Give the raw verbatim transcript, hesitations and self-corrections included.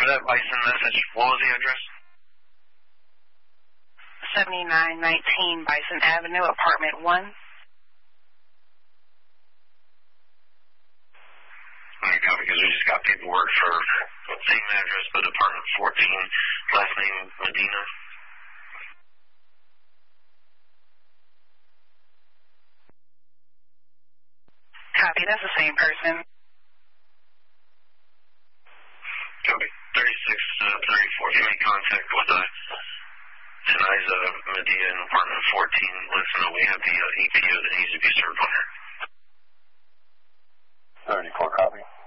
for that Bison message, what was the address? seventy-nine nineteen Bison Avenue, apartment one. Alright, copy, because we just got paperwork for same address, but apartment fourteen, last name Medina. Copy, that's the same person. Copy, thirty-six thirty-four, you made contact with uh, Teniza Medina in apartment fourteen. Let us know we have the uh, E P O that needs to be served on her. thirty-four, copy.